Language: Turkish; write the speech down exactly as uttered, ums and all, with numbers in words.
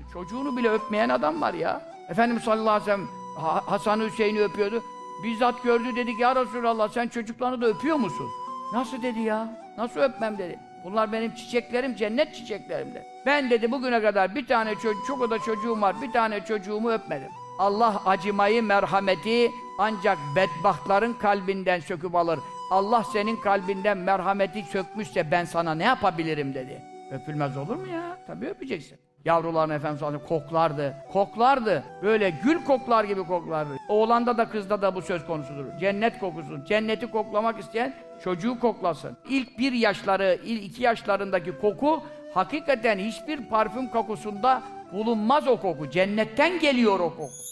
Çocuğunu bile öpmeyen adam var ya. Efendimiz sallallahu aleyhi ve sellem ha Hasan Hüseyin'i öpüyordu. Bizzat gördü, dedi ki ya Resulallah sen çocuklarını da öpüyor musun? Nasıl dedi ya? Nasıl öpmem dedi. Bunlar benim çiçeklerim, cennet çiçeklerim dedi. Ben dedi bugüne kadar bir tane çocuk, çok o da çocuğum var, bir tane çocuğumu öpmedim. Allah acımayı, merhameti ancak bedbahtların kalbinden söküp alır. Allah senin kalbinden merhameti sökmüşse ben sana ne yapabilirim dedi. Öpülmez olur mu ya? Tabii öpeceksin. Yavrularını Efendimiz sallallahu aleyhi ve sellem koklardı. Koklardı. Böyle gül koklar gibi koklardı. Oğlanda da kızda da bu söz konusudur. Cennet kokusu. Cenneti koklamak isteyen çocuğu koklasın. İlk bir yaşları, ilk iki yaşlarındaki koku hakikaten hiçbir parfüm kokusunda bulunmaz o koku. Cennetten geliyor o koku.